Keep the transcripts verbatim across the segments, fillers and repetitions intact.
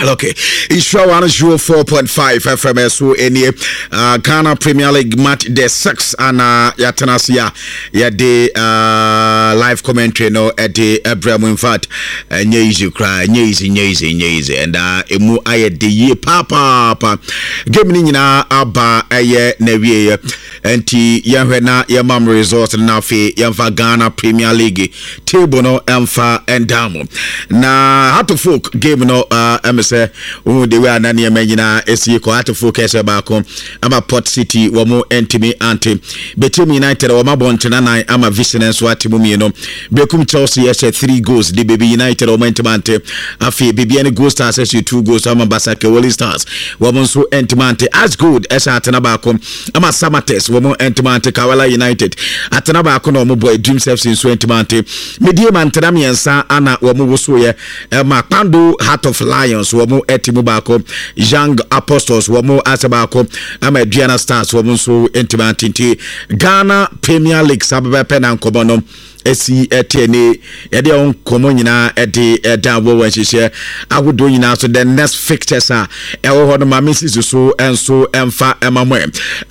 Okay, Isra one zero four point five F M S so any uh, Ghana Premier League match the six and uh, Yatanasia ya de uh, live commentary no at the Abraham in fact nye easy cry nye easy nye easy nye easy and uh, emu aye de ye papa papa game ni nyina aba aye na wie enti ya hwe na ya mam resort na fe ya mfa Ghana Premier League table no emfa endamo na how to folk game no uh, say oh the way anani emanyina esi ko at focus baako ama Port City wo mo entimi ante Betim United wo mabonchena nan ama Vision so atimu mi no Bekum Chelsea yes three goals the Baby United wo entimi ante afi Baby any goal stars yes two goals ama Basake Wally Stars wo mo so entimi ante as good as atena baako ama Samates wo mo entimi ante Kawala United atena baako no mo boy Dreams F C so entimi ante medie mantena miensa ana wo mo so ye ma Pando Heart of Lions womo etimu bako Young Apostles womo asabako ama Diana Stars womo so entimantinti Ghana Premier League sababa pena nkobono esi etene yede on komo nyina ede eda wo wanhihye agodo nyina so the next fixtures a ewo ho no mamisi so enso emfa emamwe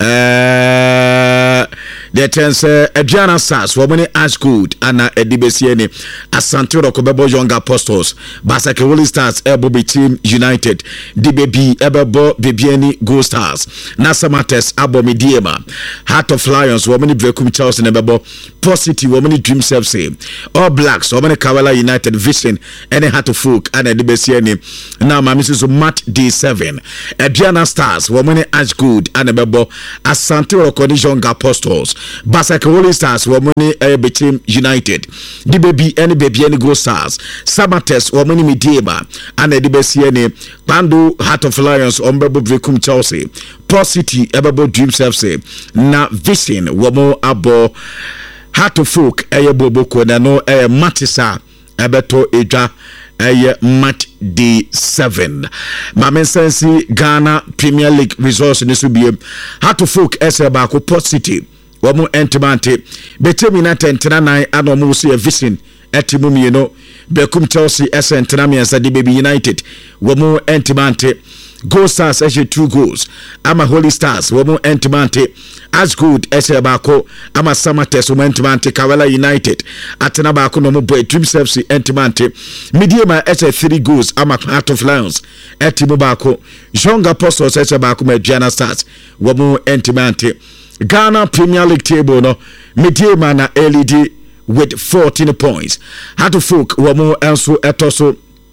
eh the tense Diana Stars womo ni as good ana edibesi ni Asante Rokobebo Young Apostles Basake Wally Stars ebo Betim United di baby ebebo Bibiani Gold Stars na Samates abo Mediema Heart of Lions womo ni Bekum Chelsea na bebo Positive womo ni Dreams F C All Blacks womo ni Kawala United Vision ene Heart of Folk ana edibesi ni na mamisi so Match D seven Diana Stars womo ni as good ana bebo Asante Rokobebo Young Apostles Basake Wally Stars womo ni Betim United di baby ene Bibiani Gold Stars Samates womo ni Mediema ana edibesi ni Pando Heart of Lions ombebo Bekum Chelsea Port City ebebo Dreams F C na Vision womo abo Heart of Folk eye boboko na no eye Matisa ebeto edwa eye Match D seven Mamensensi Ghana Premier League resource ni so biem Heart of Folk ese ba ko Port City womo entimante Betim United tenanan ana mo so Vision etimu mieno Bekum Chelsea ese entinamiansa di Baby United womo entimante Goal Stars ese two goals ama Holy Stars womo entimante as good ese bako ama Samates womo entimante Kawala United atena bako no mo boy Dreams F C entimante Mediema ese three goals ama Heart of Lions etimu bako Young Apostles ese bako me Diana Stars womo entimante Ghana Premier League table no Mediema na L E D with fourteen points. Heart of Folk womo enso etoso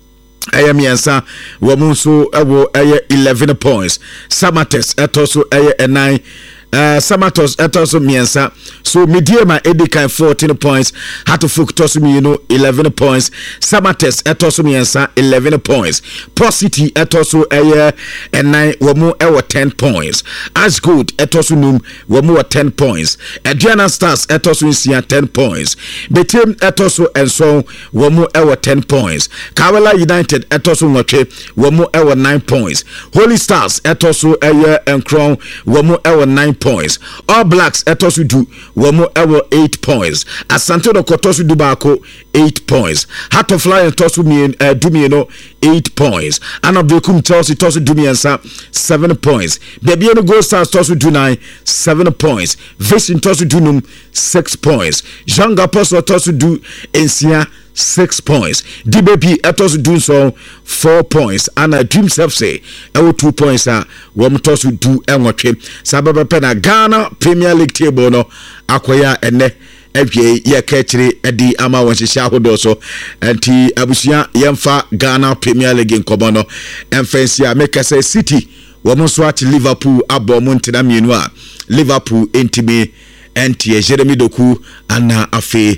eye miensa womo so ewo eye eleven points. Samates etoso eye nine Uh, Samatos etoso miensa so Mediema edikan fourteen points Heart of Folk toso mi you know eleven points Samates etoso miensa eleven points Port City etoso eye nine womo ewo ten points as good etoso num womo ten points Diana Stars etoso nsia ten points Betim etoso enso womo ewo ten points Kawala United etoso ngotwe womo ewo nine points Holy Stars etoso eye enkron womo ewo nine points All Blacks etosu du womo ewo eight points Asante Dokotosu du bako eight points Heart of Lions tosu mien uh, du mieno eight points Ana Bekum Chelsea tosu du miensa seven points Baby no Gold Stars tosu du nine seven points Vision tosu du num six points Young Apostle tosu du ensia six points D baby etosu do so four points and Dreams F C ewo two points a wom tosu do enwotwe sababa pena Ghana Premier League table no akoya ene ewie ye kachiri edi ama wonhihia hodo so enti abusia yemfa Ghana Premier League nkobo no emfensia make say City wom so at Liverpool abom ntina mienu a Liverpool entime enti Jeremy Doku ana afi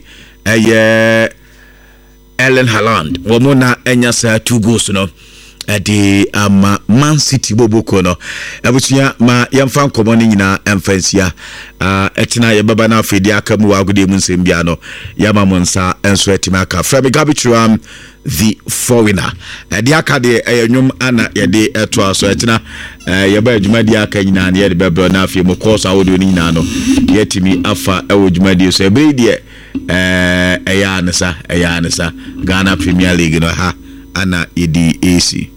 eye Ellen Haaland womona enya sa two goals no edi ama Man City boboko no abusia ma yemfa nkomo ni nyina emfansia ah etina ye baba na afedi aka mu agode mu nsembia no yama monsa enso etima aka from Gabitram the foreigner edi aka de enwum ana ye de eto aso etina ye ba adwuma di aka nyina na ye de bebro na afie mu course awode ni nyina no yetimi afa ewo dwuma di so ebe de eh eya ansa eya ansa Ghana Premier League no ha ana edi A C